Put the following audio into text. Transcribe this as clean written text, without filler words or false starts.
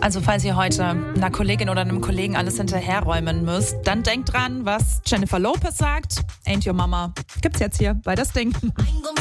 Also falls ihr heute einer Kollegin oder einem Kollegen alles hinterherräumen müsst, dann denkt dran, was Jennifer Lopez sagt. Ain't your mama. Gibt's jetzt hier bei Das Ding.